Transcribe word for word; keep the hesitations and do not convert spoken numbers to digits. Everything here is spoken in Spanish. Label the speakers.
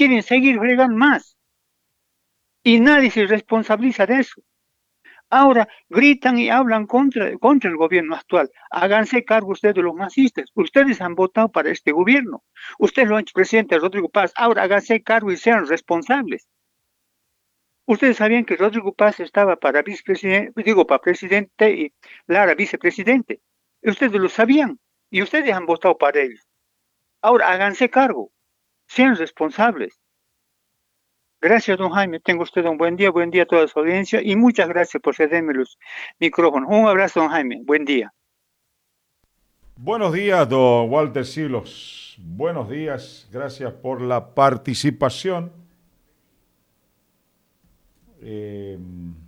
Speaker 1: quieren seguir fregando más. Y nadie se responsabiliza de eso. Ahora gritan y hablan contra, contra el gobierno actual. Háganse cargo ustedes de los masistas. Ustedes han votado para este gobierno. Ustedes lo han hecho presidente Rodrigo Paz. Ahora háganse cargo y sean responsables. Ustedes sabían que Rodrigo Paz estaba para vicepresidente, digo, para presidente y Lara vicepresidente. Ustedes lo sabían y ustedes han votado para él. Ahora háganse cargo. Sean responsables. Gracias, don Jaime. Tenga usted un buen día, buen día a toda su audiencia y muchas gracias por cederme los micrófonos. Un abrazo, don Jaime. Buen día.
Speaker 2: Buenos días, don Walter Silos. Buenos días. Gracias por la participación. Eh...